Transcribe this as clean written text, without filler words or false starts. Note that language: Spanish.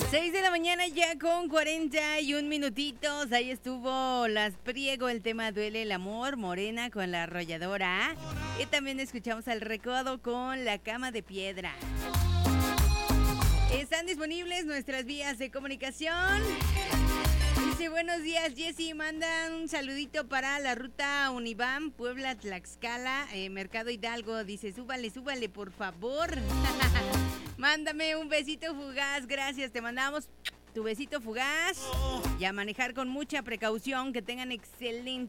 6 de la mañana ya con 41 minutitos. Ahí estuvo Las Priego, el tema Duele el Amor, Morena con La Arrolladora. Y también escuchamos al Recodo con La Cama de Piedra. Están disponibles nuestras vías de comunicación. Dice, buenos días, Jessy, manda un saludito para la ruta Univán, Puebla, Tlaxcala, Mercado Hidalgo. Dice, súbale, por favor. Mándame un besito fugaz, gracias, te mandamos tu besito fugaz. Y a manejar con mucha precaución, que tengan excelente